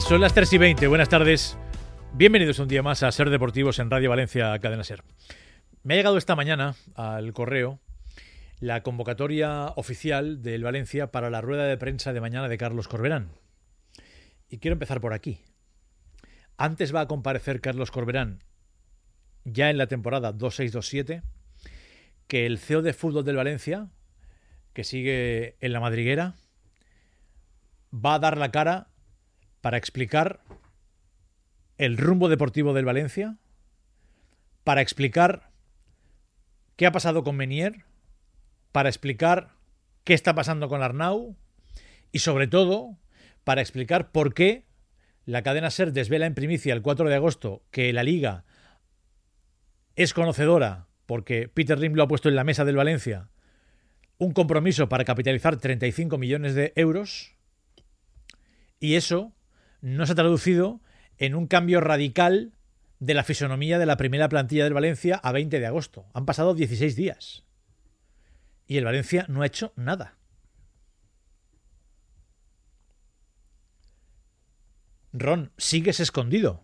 Son las 3:20, buenas tardes. Bienvenidos un día más a Ser Deportivos en Radio Valencia, Cadena Ser. Me ha llegado esta mañana al correo la convocatoria oficial del Valencia para la rueda de prensa de mañana de Carlos Corberán. Y quiero empezar por aquí. Antes va a comparecer Carlos Corberán ya en la temporada 26-27 que el CEO de fútbol del Valencia, que sigue en la madriguera, va a dar la cara para explicar el rumbo deportivo del Valencia, para explicar qué ha pasado con Menier, para explicar qué está pasando con Arnau y, sobre todo, para explicar por qué la cadena SER desvela en primicia el 4 de agosto que la Liga es conocedora, porque Peter Lim lo ha puesto en la mesa del Valencia, un compromiso para capitalizar 35 millones de euros, y eso no se ha traducido en un cambio radical de la fisonomía de la primera plantilla del Valencia a 20 de agosto. Han pasado 16 días. Y el Valencia no ha hecho nada. Ron, sigues escondido.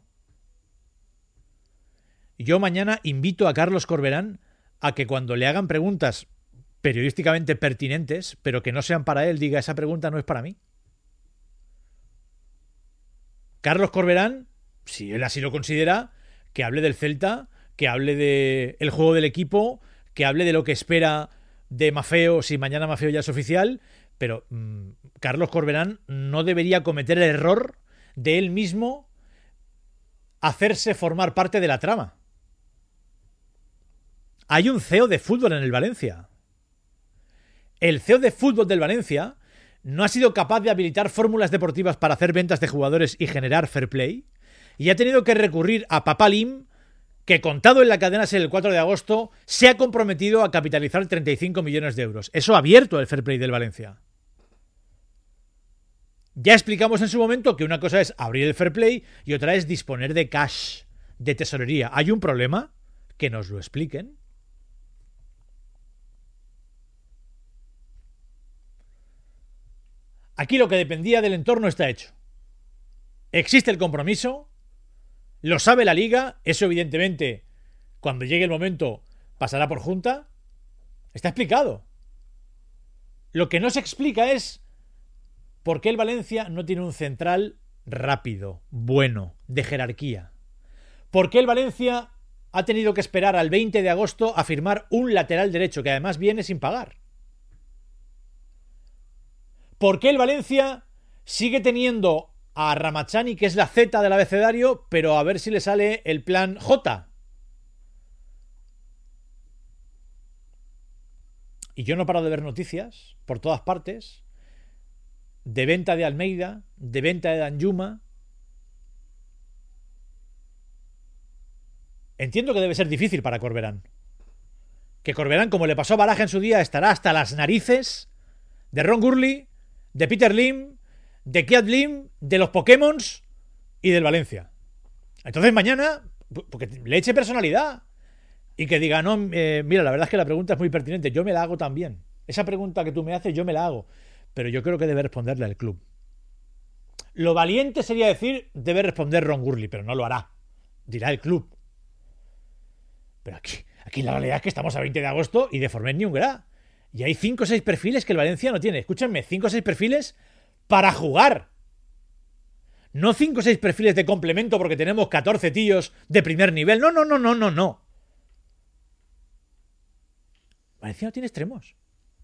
Yo mañana invito a Carlos Corberán a que cuando le hagan preguntas periodísticamente pertinentes, pero que no sean para él, diga: esa pregunta no es para mí. Carlos Corberán, si él así lo considera, que hable del Celta, que hable del juego del equipo, que hable de lo que espera de Maffeo, si mañana Maffeo ya es oficial, pero Carlos Corberán no debería cometer el error de él mismo hacerse formar parte de la trama. Hay un CEO de fútbol en el Valencia. El CEO de fútbol del Valencia no ha sido capaz de habilitar fórmulas deportivas para hacer ventas de jugadores y generar fair play, y ha tenido que recurrir a Papá Lim, que, contado en la cadena SER el 4 de agosto, se ha comprometido a capitalizar 35 millones de euros. Eso ha abierto el fair play del Valencia. Ya explicamos en su momento que una cosa es abrir el fair play y otra es disponer de cash, de tesorería. ¿Hay un problema? Que nos lo expliquen. Aquí lo que dependía del entorno está hecho. Existe el compromiso, lo sabe la Liga, eso evidentemente, cuando llegue el momento, pasará por junta. Está explicado. Lo que no se explica es por qué el Valencia no tiene un central rápido, bueno, de jerarquía. ¿Por qué el Valencia ha tenido que esperar al 20 de agosto a firmar un lateral derecho que además viene sin pagar? ¿Por qué el Valencia sigue teniendo a Ramachani, que es la Z del abecedario, pero a ver si le sale el plan J? Y yo no paro de ver noticias por todas partes de venta de Almeida, de venta de Danjuma. Entiendo que debe ser difícil para Corberán. Que Corberán, como le pasó a Baraja en su día, estará hasta las narices de Ron Gurley, de Peter Lim, de Kiat Lim, de los Pokémon y del Valencia. Entonces mañana, porque le eche personalidad y que diga: no, mira, la verdad es que la pregunta es muy pertinente, yo me la hago también. Esa pregunta que tú me haces, yo me la hago. Pero yo creo que debe responderle al club. Lo valiente sería decir: debe responder Ron Gurley, pero no lo hará. Dirá el club. Pero aquí la realidad es que estamos a 20 de agosto y de Forment ni un gra. Y hay 5 o 6 perfiles que el Valencia no tiene. Escúchenme, 5 o 6 perfiles para jugar. No 5 o 6 perfiles de complemento porque tenemos 14 tíos de primer nivel. No. Valencia no tiene extremos.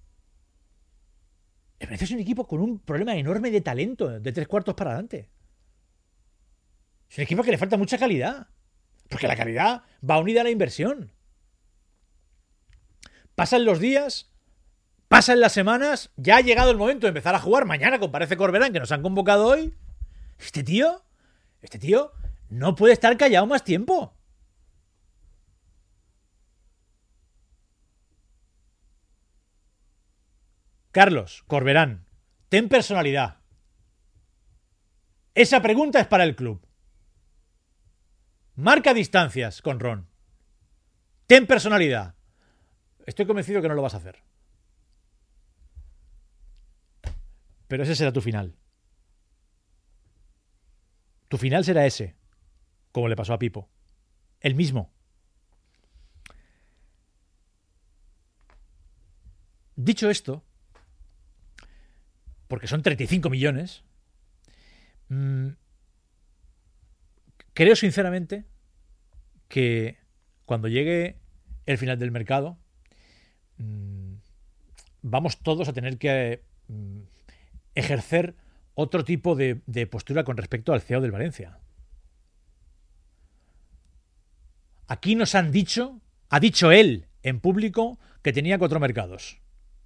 El Valencia es un equipo con un problema enorme de talento de 3/4 para adelante. Es un equipo que le falta mucha calidad. Porque la calidad va unida a la inversión. Pasan los días, pasan las semanas, ya ha llegado el momento de empezar a jugar. Mañana comparece Corberán, que nos han convocado hoy. Este tío no puede estar callado más tiempo. Carlos Corberán, ten personalidad. Esa pregunta es para el club. Marca distancias con Ron. Ten personalidad. Estoy convencido que no lo vas a hacer. Pero ese será tu final. Tu final será ese, como le pasó a Pipo. El mismo. Dicho esto, porque son 35 millones, creo sinceramente que cuando llegue el final del mercado, vamos todos a tener que ejercer otro tipo de postura con respecto al CEO del Valencia. Aquí nos han dicho, ha dicho él en público, que tenía 4 mercados.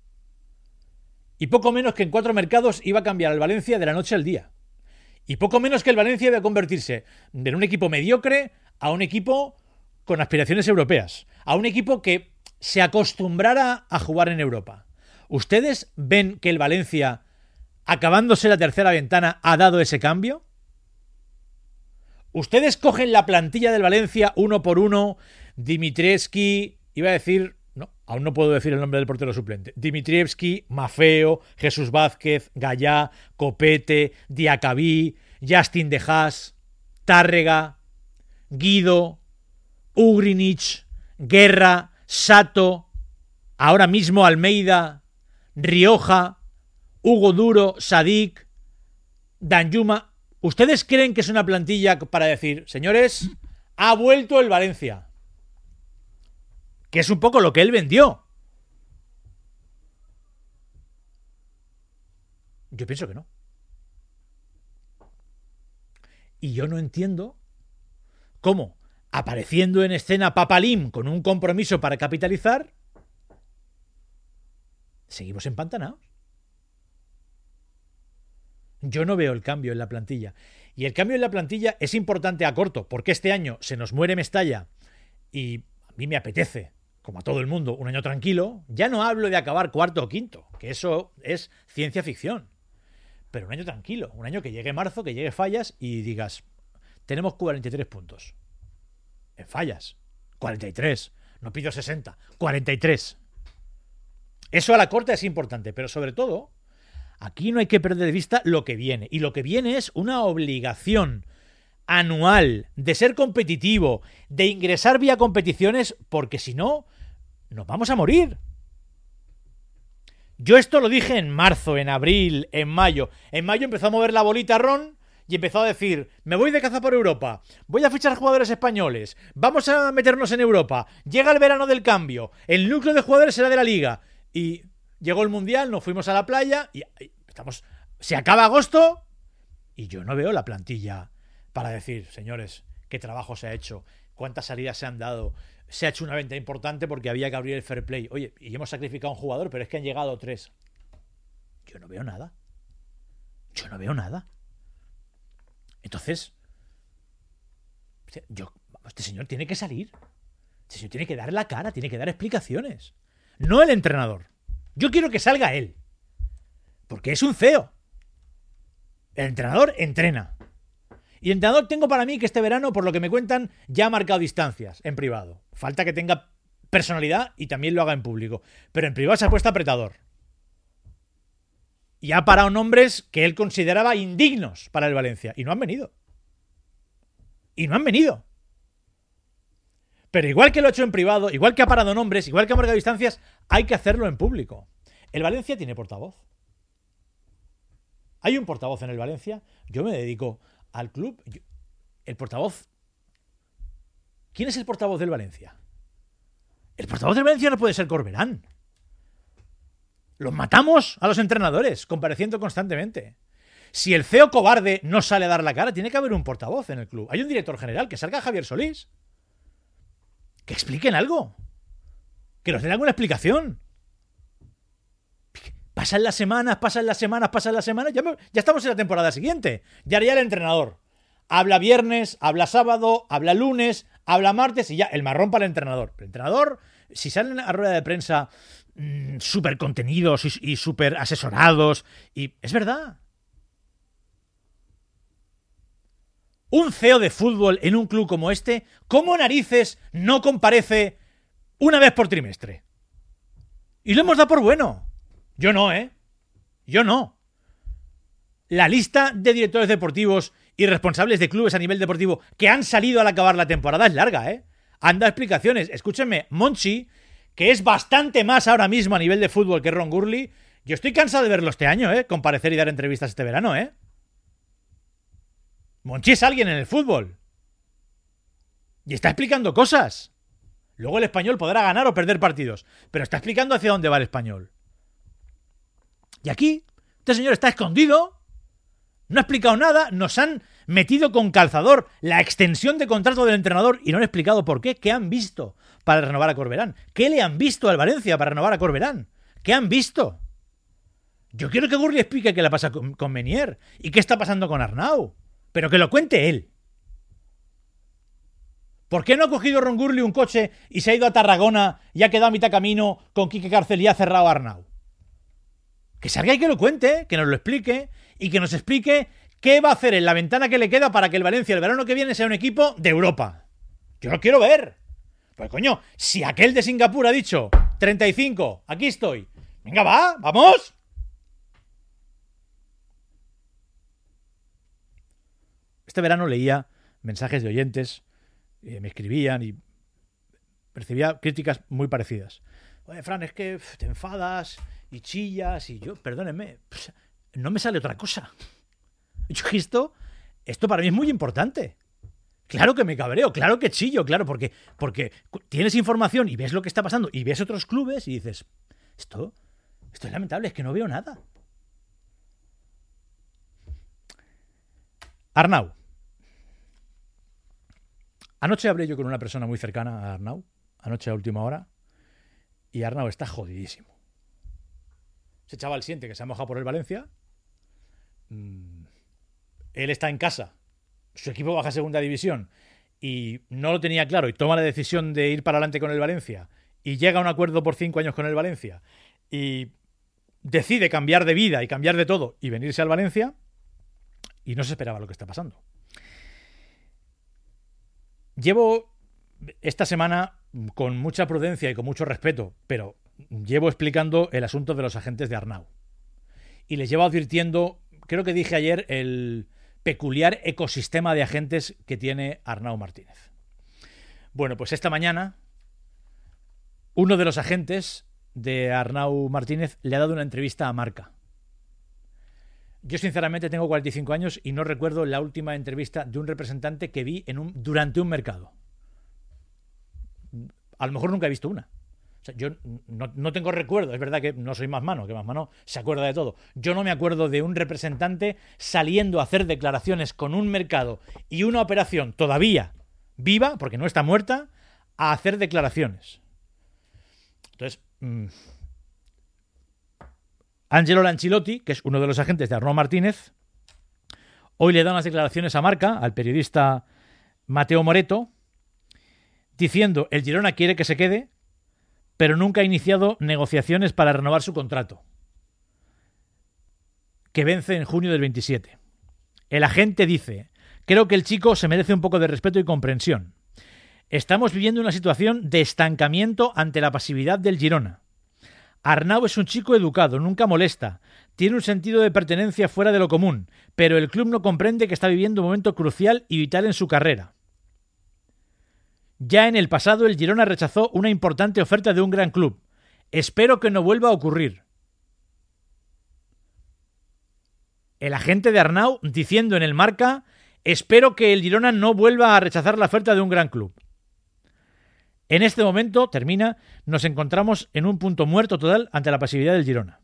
Y poco menos que en 4 mercados iba a cambiar el Valencia de la noche al día. Y poco menos que el Valencia iba a convertirse de un equipo mediocre a un equipo con aspiraciones europeas. A un equipo que se acostumbrara a jugar en Europa. ¿Ustedes ven que el Valencia, acabándose la tercera ventana, ha dado ese cambio? ¿Ustedes cogen la plantilla del Valencia uno por uno? Dimitrievski, iba a decir... No, aún no puedo decir el nombre del portero suplente. Dimitrievski, Mafeo, Jesús Vázquez, Gallá, Copete, Diacabí, Justin De Haas, Tárrega, Guido, Ugrinich, Guerra, Sato, ahora mismo Almeida, Rioja, Hugo Duro, Sadik, Danjuma. ¿Ustedes creen que es una plantilla para decir, señores, ha vuelto el Valencia? Que es un poco lo que él vendió. Yo pienso que no. Y yo no entiendo cómo, apareciendo en escena Papalim con un compromiso para capitalizar, seguimos empantanados. Yo no veo el cambio en la plantilla. Y el cambio en la plantilla es importante a corto, porque este año se nos muere Mestalla y a mí me apetece, como a todo el mundo, un año tranquilo. Ya no hablo de acabar cuarto o quinto, que eso es ciencia ficción. Pero un año tranquilo, un año que llegue marzo, que llegue Fallas y digas, tenemos 43 puntos. En Fallas, 43. No pido 60, 43. Eso a la corta es importante, pero sobre todo, aquí no hay que perder de vista lo que viene. Y lo que viene es una obligación anual de ser competitivo, de ingresar vía competiciones, porque si no, nos vamos a morir. Yo esto lo dije en marzo, en abril, en mayo. En mayo empezó a mover la bolita Ron y empezó a decir, me voy de caza por Europa, voy a fichar jugadores españoles, vamos a meternos en Europa, llega el verano del cambio, el núcleo de jugadores será de la liga. Y llegó el Mundial, nos fuimos a la playa y se acaba agosto y yo no veo la plantilla para decir, señores, qué trabajo se ha hecho, cuántas salidas se han dado, se ha hecho una venta importante porque había que abrir el fair play. Oye, y hemos sacrificado a un jugador, pero es que han llegado 3. Yo no veo nada. Yo no veo nada. Entonces, este señor tiene que salir. Este señor tiene que dar la cara, tiene que dar explicaciones. No el entrenador. Yo quiero que salga él. Porque es un CEO. El entrenador entrena. Y el entrenador tengo para mí que este verano, por lo que me cuentan, ya ha marcado distancias en privado. Falta que tenga personalidad y también lo haga en público. Pero en privado se ha puesto apretador. Y ha parado nombres que él consideraba indignos para el Valencia. Y no han venido. Y no han venido. Pero igual que lo ha hecho en privado, igual que ha parado nombres, igual que ha marcado distancias, hay que hacerlo en público. El Valencia tiene portavoz. Hay un portavoz en el Valencia. Yo me dedico al club. El portavoz. ¿Quién es el portavoz del Valencia? El portavoz del Valencia no puede ser Corberán. Los matamos a los entrenadores, compareciendo constantemente. Si el CEO cobarde no sale a dar la cara, tiene que haber un portavoz en el club. Hay un director general, que salga Javier Solís. Que expliquen algo. Que nos den alguna explicación. Pasan las semanas, ya estamos en la temporada siguiente. Ya haría el entrenador. Habla viernes, habla sábado, habla lunes, habla martes y ya, el marrón para el entrenador. El entrenador, si salen a rueda de prensa súper contenidos y súper asesorados, y es verdad. Un CEO de fútbol en un club como este, ¿cómo narices no comparece una vez por trimestre? Y lo hemos dado por bueno. Yo no, ¿eh? Yo no. La lista de directores deportivos y responsables de clubes a nivel deportivo que han salido al acabar la temporada es larga, ¿eh? Han dado explicaciones. Escúchenme, Monchi, que es bastante más ahora mismo a nivel de fútbol que Ron Gurley, yo estoy cansado de verlo este año, comparecer y dar entrevistas este verano, Monchi es alguien en el fútbol. Y está explicando cosas. Luego el Español podrá ganar o perder partidos, pero está explicando hacia dónde va el Español. Y aquí, este señor está escondido, no ha explicado nada, nos han metido con calzador la extensión de contrato del entrenador y no han explicado por qué. ¿Qué han visto para renovar a Corberán? ¿Qué le han visto al Valencia para renovar a Corberán? ¿Qué han visto? Yo quiero que Gurley explique qué le pasa con Menier y qué está pasando con Arnau, pero que lo cuente él. ¿Por qué no ha cogido Ron Gurley un coche y se ha ido a Tarragona y ha quedado a mitad camino con Quique Cárcel y ha cerrado a Arnau? Que salga y que lo cuente, que nos lo explique y que nos explique qué va a hacer en la ventana que le queda para que el Valencia el verano que viene sea un equipo de Europa. Yo lo quiero ver. Pues coño, si aquel de Singapur ha dicho 35, aquí estoy. Venga, vamos. Este verano leía mensajes de oyentes, me escribían y recibía críticas muy parecidas. Oye, Fran, es que te enfadas y chillas y yo, perdónenme, no me sale otra cosa. Yo esto para mí es muy importante. Claro que me cabreo, claro que chillo, claro, porque tienes información y ves lo que está pasando y ves otros clubes y dices, esto es lamentable, es que no veo nada. Arnau. Anoche hablé yo con una persona muy cercana a Arnau, anoche a última hora, y Arnau está jodidísimo. Ese chaval siente que se ha mojado por el Valencia. Él está en casa, su equipo baja a segunda división y no lo tenía claro y toma la decisión de ir para adelante con el Valencia y llega a un acuerdo por 5 años con el Valencia y decide cambiar de vida y cambiar de todo y venirse al Valencia y no se esperaba lo que está pasando. Llevo esta semana con mucha prudencia y con mucho respeto, pero llevo explicando el asunto de los agentes de Arnau y les llevo advirtiendo, creo que dije ayer, el peculiar ecosistema de agentes que tiene Arnau Martínez. Bueno, pues esta mañana uno de los agentes de Arnau Martínez le ha dado una entrevista a Marca. Yo sinceramente tengo 45 años y no recuerdo la última entrevista de un representante que vi durante un mercado. A lo mejor nunca he visto una. O sea, yo no tengo recuerdo. Es verdad que no soy más mano, que más mano se acuerda de todo. Yo no me acuerdo de un representante saliendo a hacer declaraciones con un mercado y una operación todavía viva, porque no está muerta, a hacer declaraciones. Entonces, Angelo Lanchilotti, que es uno de los agentes de Arnau Martínez, hoy le da unas declaraciones a Marca, al periodista Mateo Moreto, diciendo: el Girona quiere que se quede, pero nunca ha iniciado negociaciones para renovar su contrato, que vence en junio del 27. El agente dice: creo que el chico se merece un poco de respeto y comprensión. Estamos viviendo una situación de estancamiento ante la pasividad del Girona. Arnau es un chico educado, nunca molesta, tiene un sentido de pertenencia fuera de lo común, pero el club no comprende que está viviendo un momento crucial y vital en su carrera. Ya en el pasado el Girona rechazó una importante oferta de un gran club. Espero que no vuelva a ocurrir. El agente de Arnau diciendo en el Marca: espero que el Girona no vuelva a rechazar la oferta de un gran club. En este momento, termina, nos encontramos en un punto muerto total ante la pasividad del Girona.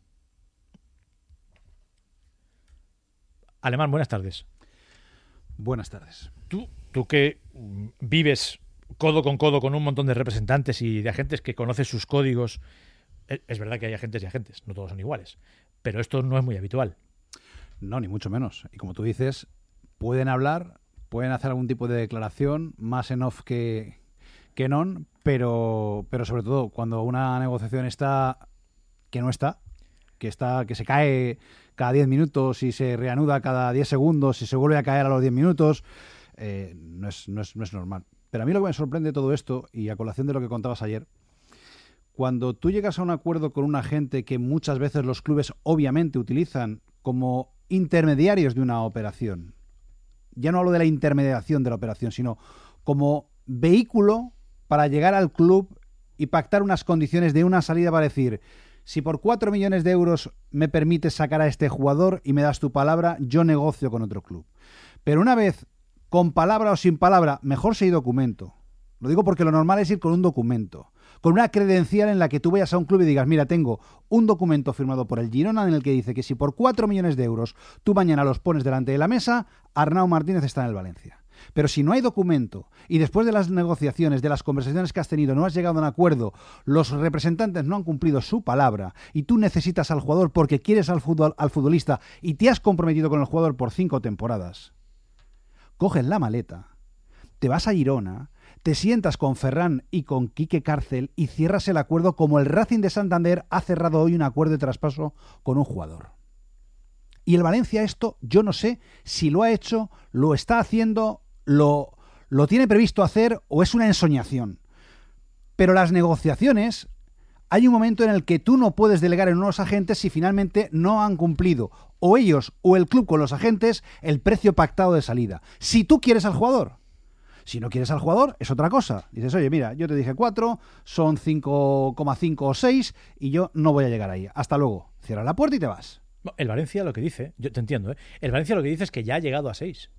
Alemán, buenas tardes. Buenas tardes. Tú que vives codo con un montón de representantes y de agentes que conoces sus códigos, es verdad que hay agentes y agentes, no todos son iguales, pero esto no es muy habitual. No, ni mucho menos. Y como tú dices, pueden hablar, pueden hacer algún tipo de declaración, más en off que non, pero sobre todo cuando una negociación está que se cae cada 10 minutos y se reanuda cada 10 segundos y se vuelve a caer a los 10 minutos, no es normal. Pero a mí lo que me sorprende de todo esto, y a colación de lo que contabas ayer, cuando tú llegas a un acuerdo con un agente que muchas veces los clubes obviamente utilizan como intermediarios de una operación, ya no hablo de la intermediación de la operación, sino como vehículo para llegar al club y pactar unas condiciones de una salida para decir, si por 4 millones de euros me permites sacar a este jugador y me das tu palabra, yo negocio con otro club. Pero una vez, con palabra o sin palabra, mejor si hay documento. Lo digo porque lo normal es ir con un documento, con una credencial en la que tú vayas a un club y digas, mira, tengo un documento firmado por el Girona en el que dice que si por 4 millones de euros tú mañana los pones delante de la mesa, Arnau Martínez está en el Valencia. Pero si no hay documento y después de las negociaciones, de las conversaciones que has tenido, no has llegado a un acuerdo, los representantes no han cumplido su palabra y tú necesitas al jugador porque quieres al futbolista y te has comprometido con el jugador por 5 temporadas, coges la maleta, te vas a Girona, te sientas con Ferran y con Quique Cárcel y cierras el acuerdo como el Racing de Santander ha cerrado hoy un acuerdo de traspaso con un jugador. Y el Valencia esto, yo no sé si lo ha hecho, lo está haciendo, lo tiene previsto hacer o es una ensoñación. Pero las negociaciones, hay un momento en el que tú no puedes delegar en unos agentes si finalmente no han cumplido, o ellos o el club con los agentes, el precio pactado de salida. Si tú quieres al jugador. Si no quieres al jugador, es otra cosa. Dices, oye, mira, yo te dije 4, son 5,5 o 6 y yo no voy a llegar ahí. Hasta luego. Cierra la puerta y te vas. El Valencia lo que dice, yo te entiendo, el Valencia lo que dice es que ya ha llegado a 6.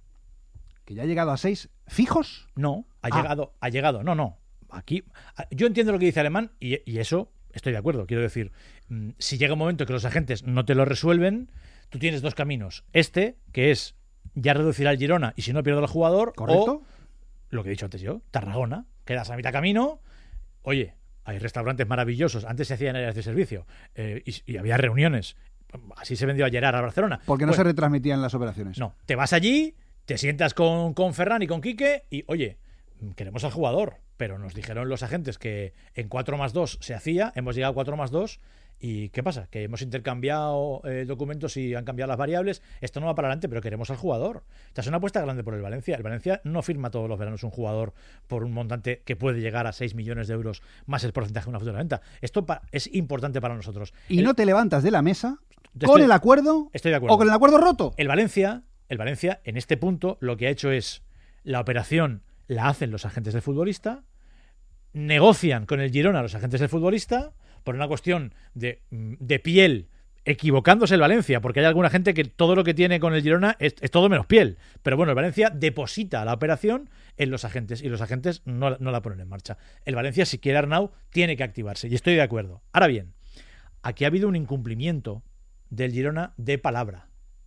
¿Que ya ha llegado a 6 fijos? No, ha llegado, no. Aquí, yo entiendo lo que dice Alemán y eso estoy de acuerdo. Quiero decir, si llega un momento que los agentes no te lo resuelven, tú tienes 2 caminos. Que es ya reducir al Girona y si no pierdo al jugador, ¿correcto? O lo que he dicho antes yo, Tarragona, quedas a mitad camino, oye, hay restaurantes maravillosos, antes se hacían áreas de servicio y había reuniones, así se vendió a Gerard a Barcelona. Porque no se retransmitían las operaciones. No, te vas allí, te sientas con Ferran y con Quique y, oye, queremos al jugador, pero nos dijeron los agentes que en 4+2 se hacía, hemos llegado a 4+2 y ¿qué pasa? Que hemos intercambiado documentos y han cambiado las variables, esto no va para adelante, pero queremos al jugador. Esta es una apuesta grande por el Valencia. El Valencia no firma todos los veranos un jugador por un montante que puede llegar a 6 millones de euros más el porcentaje de una futura venta. Esto es importante para nosotros. Y no te levantas de la mesa con el acuerdo, estoy de acuerdo, o con el acuerdo roto. El Valencia en este punto lo que ha hecho es la operación la hacen los agentes del futbolista, negocian con el Girona los agentes del futbolista por una cuestión de piel, equivocándose el Valencia, porque hay alguna gente que todo lo que tiene con el Girona es todo menos piel. Pero bueno, el Valencia deposita la operación en los agentes y los agentes no la ponen en marcha. El Valencia, si quiere Arnau, tiene que activarse y estoy de acuerdo. Ahora bien, aquí ha habido un incumplimiento del Girona de palabra.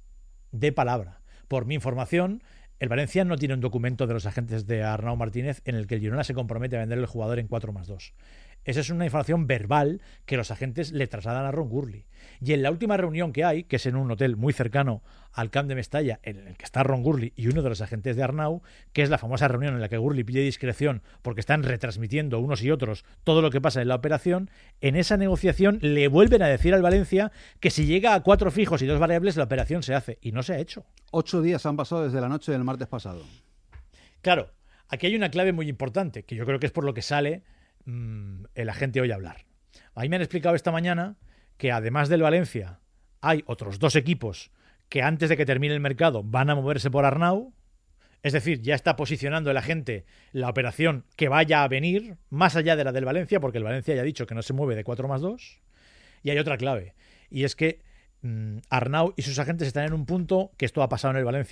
Por mi información, el Valencia no tiene un documento de los agentes de Arnau Martínez en el que el Girona se compromete a vender el jugador en 4+2. Esa es una información verbal que los agentes le trasladan a Ron Gurley. Y en la última reunión que hay, que es en un hotel muy cercano al Camp de Mestalla, en el que está Ron Gurley y uno de los agentes de Arnau, que es la famosa reunión en la que Gurley pide discreción porque están retransmitiendo unos y otros todo lo que pasa en la operación, en esa negociación le vuelven a decir al Valencia que si llega a 4 fijos y 2 variables la operación se hace. Y no se ha hecho. 8 días han pasado desde la noche del martes pasado. Claro, aquí hay una clave muy importante, que yo creo que es por lo que sale el agente hoy a hablar. A mí me han explicado esta mañana que además del Valencia hay otros 2 equipos que antes de que termine el mercado van a moverse por Arnau, es decir, ya está posicionando el agente la operación que vaya a venir más allá de la del Valencia, porque el Valencia ya ha dicho que no se mueve de 4+2, y hay otra clave, y es que Arnau y sus agentes están en un punto que esto ha pasado en el Valencia